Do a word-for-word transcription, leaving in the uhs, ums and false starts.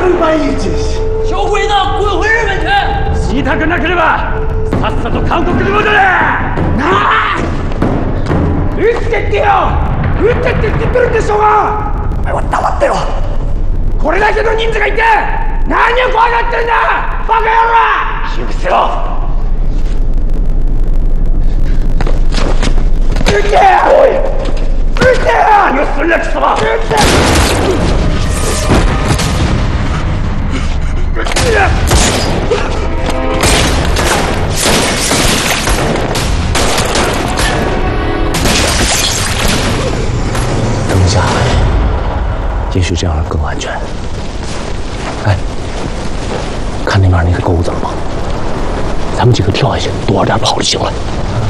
何万一真是！ 小鬼子滚回日本去！ 死にたくなければさっさと韓国に戻れ！ なあ！撃ってってよ！撃ってって言ってるんでしょうが！お前は黙ってろ！これだけの人数がいて何を怖がってるんだ！バカ野郎！ 許せろ！ 撃て！おい！撃て！ 何をするんだ貴様！ 撃て！ 等一下，也许这样更安全。哎，看那边那个沟子了吗？咱们几个跳下去，躲着点跑就行了。